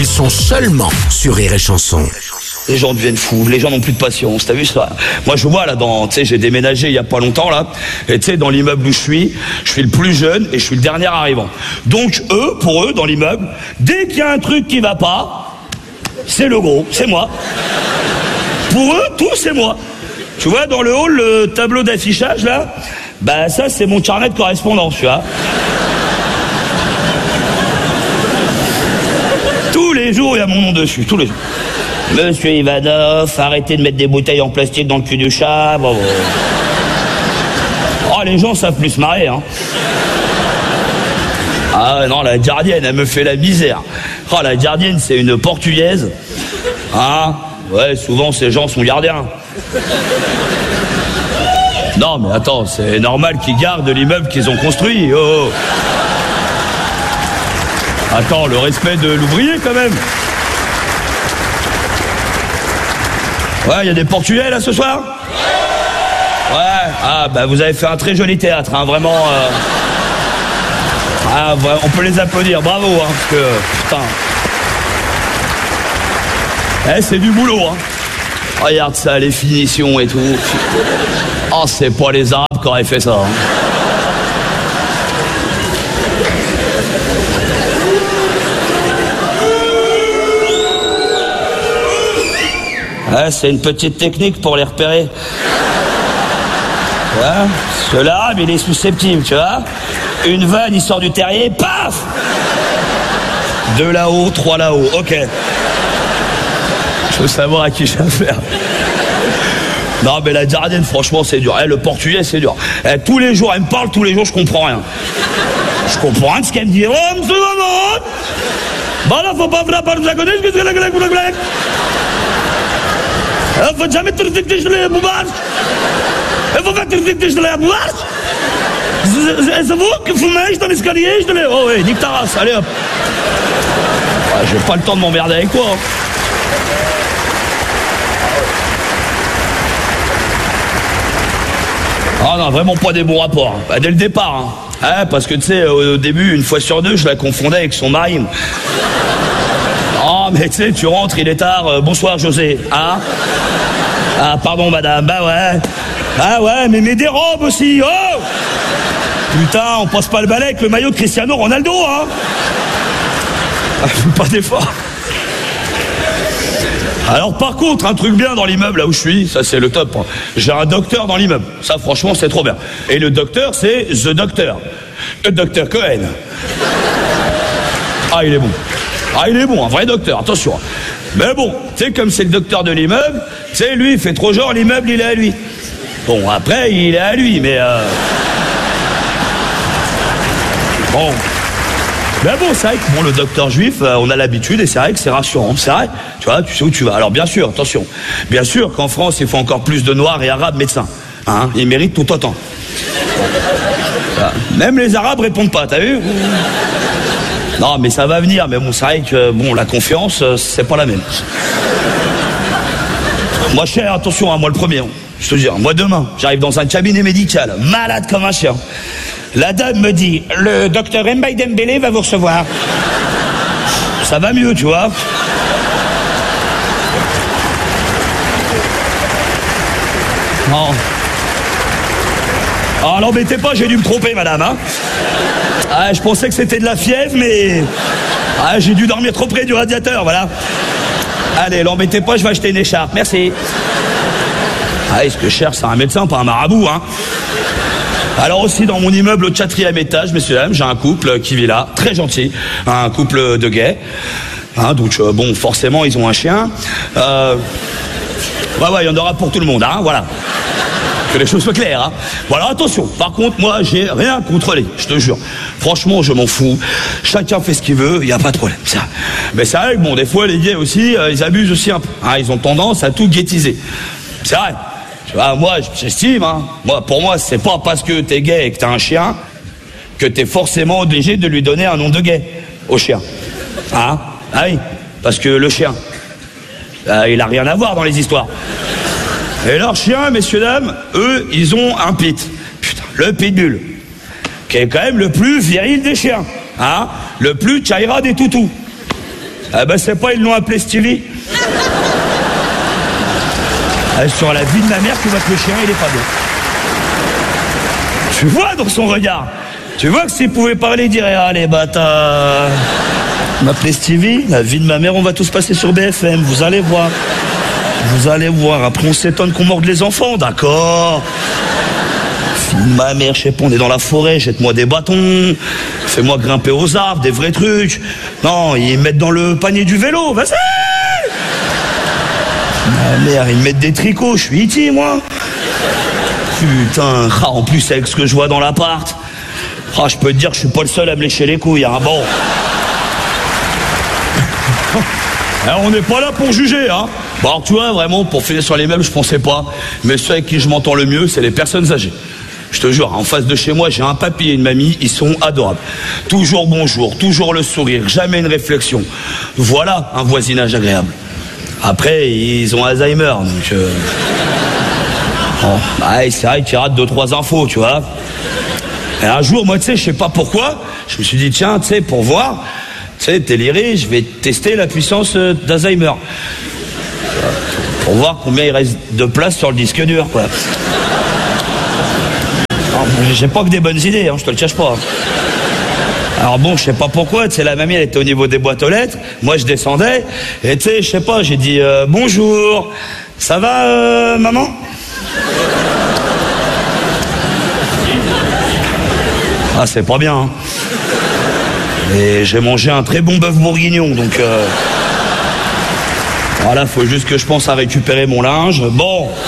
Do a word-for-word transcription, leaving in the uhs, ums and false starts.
sont seulement sur Rire et Chanson. Les gens deviennent fous, les gens n'ont plus de patience, t'as vu ça? Moi je vois là, dans, tu sais, j'ai déménagé il y a pas longtemps là, et tu sais, dans l'immeuble où je suis, je suis le plus jeune et je suis le dernier arrivant. Donc eux, pour eux, dans l'immeuble, dès qu'il y a un truc qui va pas, c'est le gros, c'est moi. Pour eux, tout c'est moi. Tu vois, dans le hall, le tableau d'affichage là, bah ça c'est mon carnet de correspondance, tu vois. Tous les jours, il y a mon nom dessus, tous les jours. Monsieur Ivanov, arrêtez de mettre des bouteilles en plastique dans le cul du chat. Bon, bon. Oh, les gens savent plus se marrer, hein. Ah non, la gardienne, elle me fait la misère. Oh, la gardienne, c'est une portugaise. Hein? Ouais, souvent, ces gens sont gardiens. Non, mais attends, c'est normal qu'ils gardent l'immeuble qu'ils ont construit. Oh. Attends, le respect de l'ouvrier, quand même. Ouais, il y a des Portugais là ce soir? Ouais, ah bah vous avez fait un très joli théâtre, hein, vraiment. Euh... Ah, on peut les applaudir, bravo, hein, parce que putain. Eh, c'est du boulot, hein. Regarde ça, les finitions et tout. Oh, c'est pas les Arabes qui auraient fait ça. Hein. Ouais, c'est une petite technique pour les repérer. Tu vois, ce l'arabe, il est susceptible, tu vois. Une vanne, il sort du terrier, paf! Deux là-haut, trois là-haut, ok. Je veux savoir à qui j'ai affaire. Non, mais la gardienne, franchement, c'est dur. Eh, le portugais, c'est dur. Eh, tous les jours, elle me parle, tous les jours, je comprends rien. Je comprends rien de ce qu'elle me dit. Oh, monsieur Maman! Bah là, faut pas faire par la connaître, qu'est-ce que la glaque, la glaque? Il faut jamais te respecter chez les boubards. Il faut pas te respecter chez les boubards. C'est vous qui fumez dans l'escalier, je te l'ai. Oh oui, nique ta race, allez hop. Ah, j'ai pas le temps de m'emmerder avec toi. Hein. Ah non, vraiment pas des bons rapports. Hein. Bah, dès le départ. Hein. Ah, parce que tu sais, au début, une fois sur deux, je la confondais avec son mari. Oh, mais tu sais, tu rentres, il est tard. Euh, bonsoir, José. Ah Ah, pardon, madame. Bah ouais. Ah ouais, mais mets des robes aussi. Oh putain, on passe pas le balai avec le maillot de Cristiano Ronaldo, hein. Ah, fais pas d'effort. Alors, par contre, un truc bien dans l'immeuble, là où je suis, ça, c'est le top. Hein. J'ai un docteur dans l'immeuble. Ça, franchement, c'est trop bien. Et le docteur, c'est The Docteur. Le docteur Cohen. Ah, il est bon. Ah, il est bon, un vrai docteur, attention. Mais bon, tu sais, comme c'est le docteur de l'immeuble, tu sais, lui, il fait trop genre, l'immeuble, il est à lui. Bon, après, il est à lui, mais... Euh... Bon. Mais bon, c'est vrai que bon, le docteur juif, euh, on a l'habitude, et c'est vrai que c'est rassurant, c'est vrai. Tu vois, tu sais où tu vas. Alors, bien sûr, attention. Bien sûr qu'en France, il faut encore plus de Noirs et Arabes médecins. Hein, ils méritent tout autant. Voilà. Même les Arabes répondent pas, t'as vu? Non, mais ça va venir, mais bon, c'est vrai que, bon, la confiance, euh, c'est pas la même. Moi, cher, attention, hein, moi le premier, hein, je te dis, moi demain, j'arrive dans un cabinet médical, malade comme un chien. La dame me dit, le docteur Mbaye Dembélé va vous recevoir. Ça va mieux, tu vois. Non. Ah, l'embêtez pas, j'ai dû me tromper, madame, hein. Ah, je pensais que c'était de la fièvre, mais... Ah, j'ai dû dormir trop près du radiateur, voilà. Allez, l'embêtez pas, je vais acheter une écharpe, merci. Ah, ce que je cherche, c'est un médecin, pas un marabout, hein. Alors aussi, dans mon immeuble au quatrième étage, messieurs, dames, j'ai un couple qui vit là, très gentil, un couple de gays. Hein, donc, euh, bon, forcément, ils ont un chien. Euh... Ouais, ouais, il y en aura pour tout le monde, hein, voilà. Que les choses soient claires, hein. Voilà, attention. Par contre, moi, j'ai rien contre les, je te jure. Franchement, je m'en fous. Chacun fait ce qu'il veut, il n'y a pas de problème, ça. Mais c'est vrai que, bon, des fois, les gays aussi, euh, ils abusent aussi un peu. Hein, ils ont tendance à tout gaytiser. C'est vrai. Tu vois, moi, j'estime, hein. Moi, pour moi, c'est pas parce que t'es gay et que t'as un chien que t'es forcément obligé de lui donner un nom de gay au chien. Hein? Ah oui. Parce que le chien, euh, il a rien à voir dans les histoires. Et leurs chiens, messieurs, dames, eux, ils ont un pit. Putain, le pitbull. Qui est quand même le plus viril des chiens. Hein? Le plus tchaïra des toutous. Ah bah c'est pas, ils l'ont appelé Stevie. Ah, sur la vie de ma mère, tu vois que le chien, il est pas bien. Tu vois dans son regard. Tu vois que s'il pouvait parler, il dirait, allez, bâtard. M'appeler Stevie, la vie de ma mère, on va tous passer sur B F M, vous allez voir. Vous allez voir, après on s'étonne qu'on morde les enfants, d'accord. Fille de ma mère, je sais pas, on est dans la forêt, jette-moi des bâtons, fais-moi grimper aux arbres, des vrais trucs. Non, ils me mettent dans le panier du vélo, vas-y. Ma mère, ils me mettent des tricots, je suis iti, moi. Putain, ah, en plus avec ce que je vois dans l'appart, ah, je peux te dire que je suis pas le seul à me lécher les couilles, hein, bon. Alors, on n'est pas là pour juger, hein. Bon, alors tu vois, vraiment, pour finir sur les meubles, je pensais pas. Mais ceux avec qui je m'entends le mieux, c'est les personnes âgées. Je te jure, en face de chez moi, j'ai un papy et une mamie, ils sont adorables. Toujours bonjour, toujours le sourire, jamais une réflexion. Voilà un voisinage agréable. Après, ils ont Alzheimer, donc... Euh... Bon, bah, c'est vrai qu'ils ratent deux, trois infos, tu vois. Et un jour, moi, tu sais, je sais pas pourquoi, je me suis dit, tiens, tu sais, pour voir... Tu sais, déliré, je vais tester la puissance d'Alzheimer. Pour voir combien il reste de place sur le disque dur, quoi. J'ai pas que des bonnes idées, hein, je te le cache pas. Alors bon, je sais pas pourquoi, tu sais, la mamie, elle était au niveau des boîtes aux lettres. Moi, je descendais, et tu sais, je sais pas, j'ai dit euh, bonjour, ça va, euh, maman? Ah, c'est pas bien, hein. Et j'ai mangé un très bon bœuf bourguignon, donc... Euh... Voilà, faut juste que je pense à récupérer mon linge. Bon...